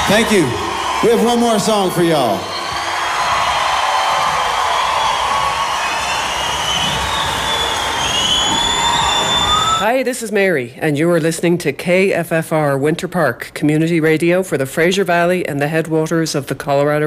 Thank you. We have one more song for y'all. Hi, this is Mary, and you are listening to KFFR Winter Park Community Radio for the Fraser Valley and the headwaters of the Colorado